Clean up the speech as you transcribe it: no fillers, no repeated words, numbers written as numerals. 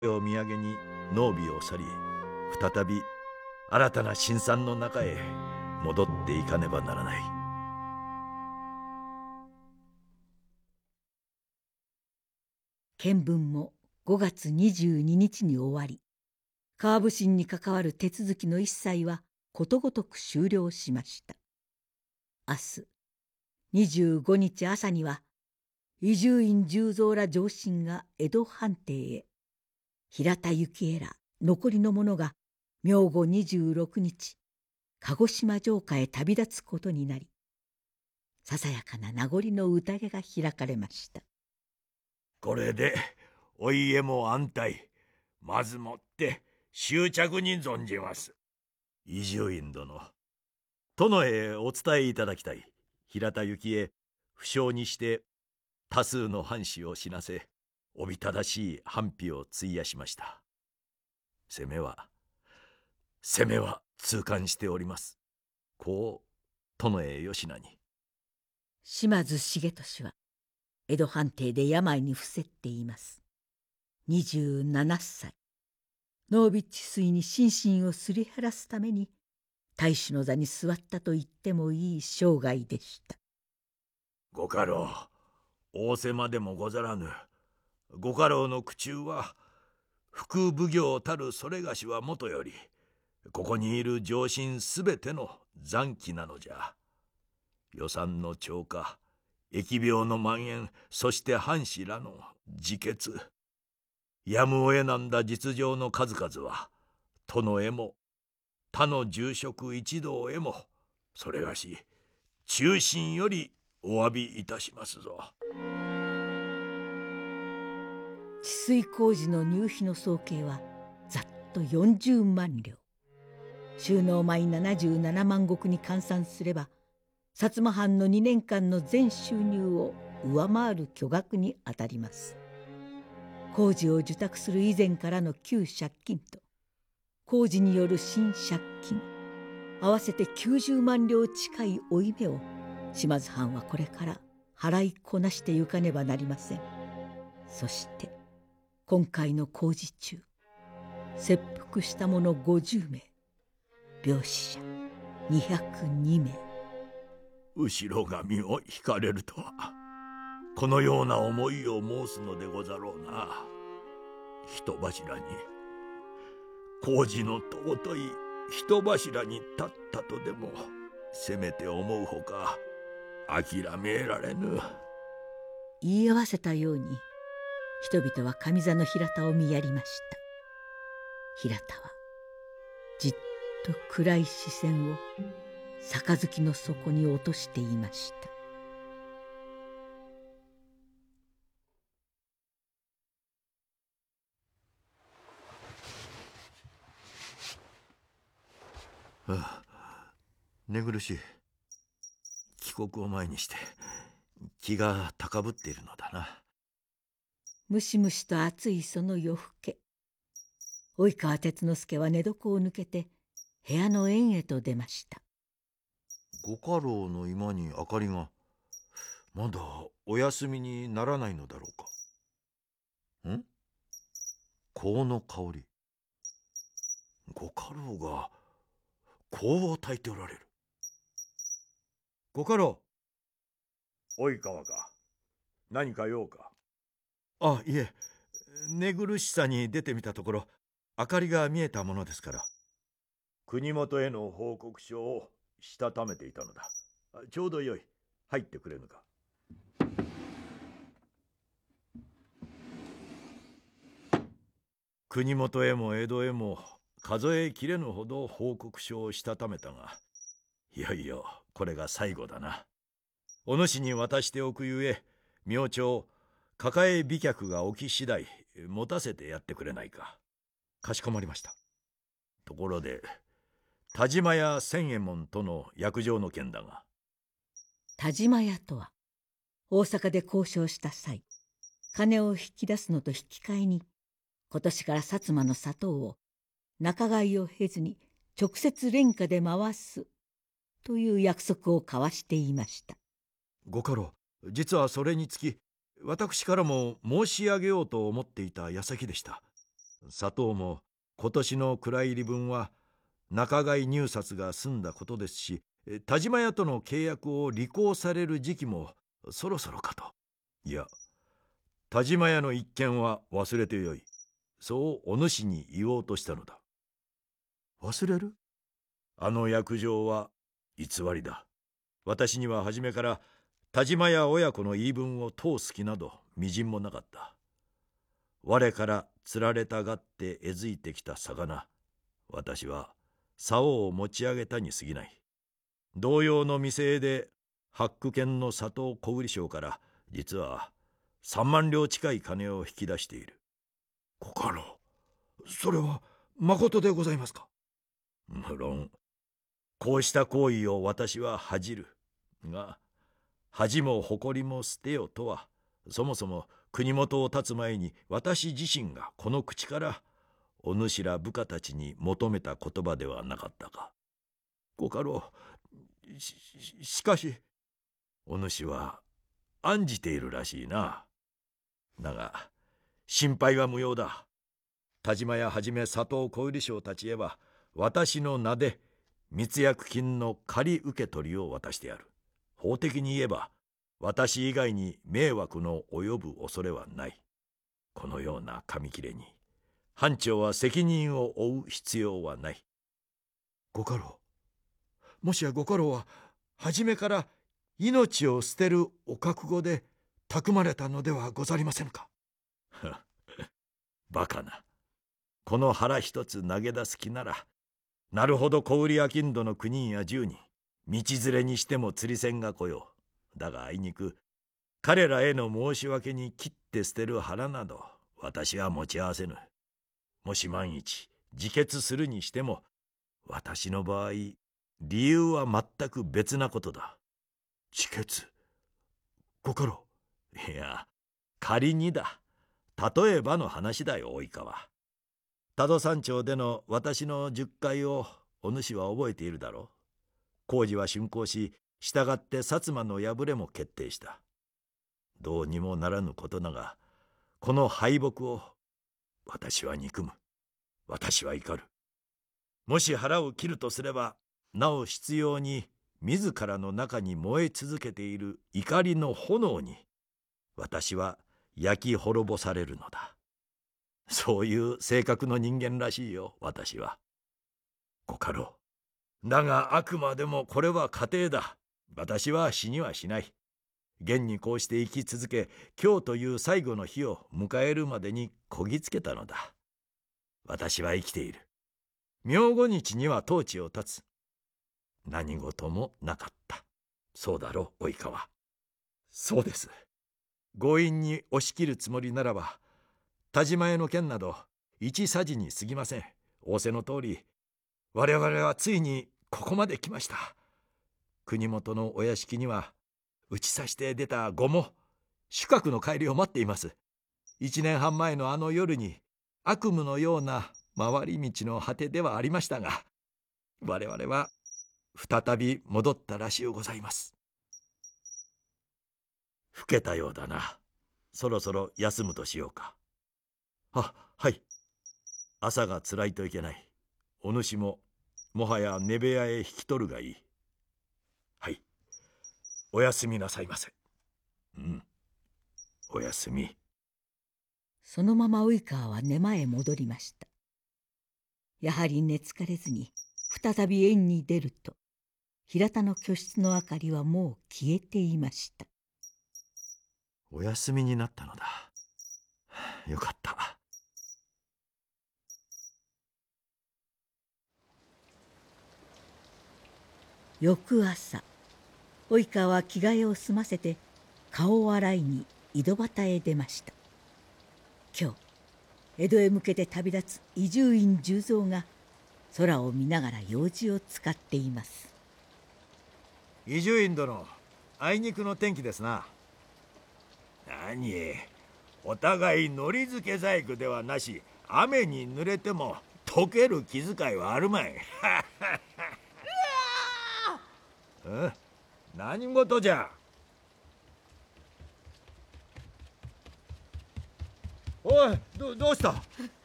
を土産に濃尾を去り、再び新たな辛酸の中へ戻っていかねばならない。 見聞も5月22日に終わり、カーブ審に関わる手続きの一切はことごとく終了しました。明日25日朝には伊集院十三ら上臣が江戸藩邸へ、平田幸恵ら残りの者が明後26日鹿児島城下へ旅立つことになり、ささやかな名残の宴が開かれました。 これでお家も安泰、まずもって終着に存じます。伊集院殿、殿へお伝えいただきたい。平田幸恵、不肖にして多数の藩士を死なせ、おびただしい藩費を費やしました。攻めは痛感しております。こう殿へよしなに。 島津重利は江戸藩邸で病に伏せっています。27歳。濃尾治水に心身をすり減らすために太守の座に座ったと言ってもいい生涯でした。 ご家老、仰せまでもござらぬ。ご家老の苦衷は、副奉行たるそれがしはもとより、ここにいる上臣すべての残機なのじゃ。予算の超過、疫病の蔓延、そして藩士らの自決、やむを得なんだ実情の数々は、殿へも他の重職一同へも、それがし中心よりお詫びいたしますぞ。 治水工事の入費の総計はざっと40万両。収納米77万石に換算すれば、薩摩藩の2年間の全収入を上回る巨額にあたります。工事を受託する以前からの旧借金と工事による新借金、合わせて90万両近い負い目を島津藩はこれから払いこなしてゆかねばなりません。そして今回の工事中、切腹した者50名、病死者202名。 後ろ髪を引かれるとは、このような思いを申すのでござろうな。人柱に、工事の尊い人柱に立ったとでもせめて思うほか諦められぬ。 言い合わせたように人々は上座の平田を見やりました。平田はじっと暗い視線を杯の底に落としていました。 寝苦しい。帰国を前にして気が高ぶっているのだな。 ムシムシと暑いその夜更け、及川鉄之助は寝床を抜けて部屋の縁へと出ました。 ご家老の居間に明かりが、まだお休みにならないのだろうか。香の香り。ご家老が香を焚いておられる。ご家老。及川か。何か用か。あ、いえ、寝苦しさに出てみたところ明かりが見えたものですから。国元への報告書をしたためていたのだ。ちょうどよい。入ってくれぬか。国元へも江戸へも数えきれぬほど報告書をしたためたが、いよいよこれが最後だな。お主に渡しておくゆえ、明朝抱え飛脚が起き次第持たせてやってくれないか。かしこまりました。ところで田島屋千右衛門との約定の件だが。 田島屋とは大阪で交渉した際、金を引き出すのと引き換えに今年から薩摩の砂糖を仲買を経ずに直接廉価で回すという約束を交わしていました。 ご家老、実はそれにつき私からも申し上げようと思っていた矢先でした。 砂糖も今年の蔵入り分は仲買入札が済んだことですし、田島屋との契約を履行される時期もそろそろかと。いや、田島屋の一件は忘れてよい。そうお主に言おうとしたのだ。忘れる？あの約定は偽りだ。私には初めから田島屋親子の言い分を通す気などみじんもなかった。我から釣られたがってえずいてきた魚、私は竿を持ち上げたに過ぎない。同様の店絵で八九軒の佐藤小売商から実は3万両近い金を引き出している。 ご家老、それはまことでございますか？ 無論こうした行為を私は恥じるが、恥も誇りも捨てよとはそもそも国元を立つ前に私自身がこの口からお主ら部下たちに求めた言葉ではなかったか。 ご家老、しかし。 お主は案じているらしいな。だが心配は無用だ。田島屋はじめ佐藤小売商たちへは私の名で密約金の借り受け取りを渡してやる。法的に言えば私以外に迷惑の及ぶ恐れはない。このような紙切れに藩長は責任を負う必要はない。 ご家老、もしやご家老は初めから命を捨てるお覚悟でたまれたのではござりませぬか？ バカな。この腹一つ投げ出す気なら、なるほど小売商人の9人や10人、道連れにしても釣り銭が来よう。だがあいにく彼らへの申し訳に切って捨てる腹など私は持ち合わせぬ。もし万一自決するにしても、私の場合理由は全く別なことだ。 自決？ご家老。 いや、仮にだ。例えばの話だよ、及川。多度山町での私の10回をお主は覚えているだろう。工事は竣工し、従って薩摩の敗れも決定した。どうにもならぬことなが、この敗北を私は憎む。私は怒る。もし腹を切るとすれば、なお執拗に自らの中に燃え続けている怒りの炎に私は焼き滅ぼされるのだ。そういう性格の人間らしいよ、私は。ご家老。だがあくまでもこれは家庭だ。私は死にはしない。現にこうして生き続け、今日という最後の日を迎えるまでにこぎつけたのだ。私は生きている。明後日には統治を立つ。何事もなかった。そうだろう、及川。 そうです。 強引に押し切るつもりならば、田島屋の件など一さじに過ぎません。仰せの通り、我々はついにここまで来ました。国元のお屋敷には打ち刺して出た碁も主客の帰りを待っています。1年半前のあの夜に悪夢のような回り道の果てではありましたが、我々は再び戻ったらしゅうございます。老けたようだな。そろそろ休むとしようか。あ、はい。朝がつらいといけない。お主ももはや寝部屋へ引き取るがいい。はい。おやすみなさいませ。うん。おやすみ。 そのまま及川は寝間へ戻りました。やはり寝つかれずに再び園に出ると、平田の居室の明かりはもう消えていました。 お休みになったのだ。よかった。 翌朝、及川は着替えを済ませて顔を洗いに井戸端へ出ました。今日江戸へ向けて旅立つ伊集院十三が空を見ながら用事を使っています。 伊集院殿、あいにくの天気ですな。何、お互いのり付け細工ではなし、雨に濡れても溶ける気遣いはあるまい。何事じゃ。おい、どうした。